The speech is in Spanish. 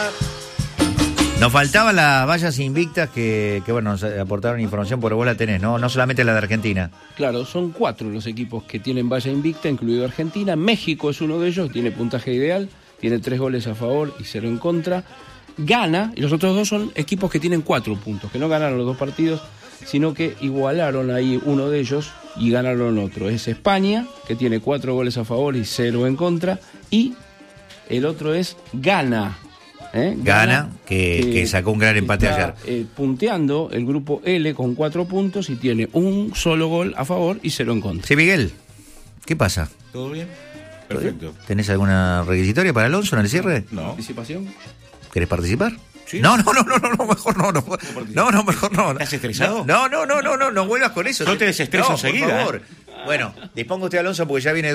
Nos faltaban las vallas invictas que bueno, nos aportaron información, pero vos la tenés, ¿no? No solamente la de Argentina. Claro, son 4 los equipos que tienen valla invicta, incluido Argentina. México es uno de ellos, tiene puntaje ideal, tiene 3 goles a favor y 0 en contra. Gana, y los otros 2 son equipos que tienen 4 puntos, que no ganaron los 2 partidos, sino que igualaron ahí uno de ellos y ganaron otro. Es España, que tiene 4 goles a favor y 0 en contra, y el otro es Ghana. Ghana, que sacó un gran empate ayer. Punteando el grupo L con 4 puntos y tiene un solo gol a favor y 0 en contra. Sí, Miguel, ¿qué pasa? ¿Todo bien? Perfecto. ¿Tenés alguna requisitoria para Alonso en el cierre? No. ¿Participación? ¿Querés participar? ¿Sí? No, mejor no. No, mejor no. ¿Estás estresado? No vuelvas con eso. Yo te desestreso enseguida. Por favor. Bueno, disponga usted, Alonso, porque ya viene